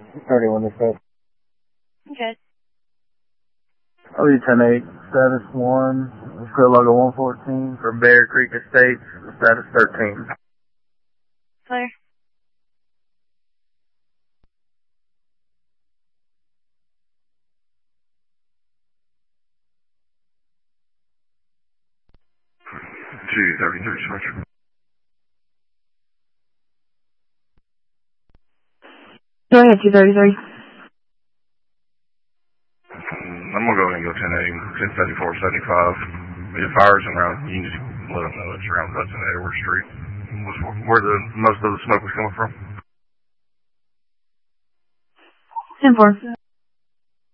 31 this way. Okay. I'll read 10-8, status 1, code logo 114 for Bear Creek Estates, status 13. Clear. G33 switch. Go ahead, 233. I'm gonna go ahead and go 10-8, 1074-75. If fire's around, you can just let them know it's around Hudson Edwards Street. Where the most of the smoke was coming from. 10-4.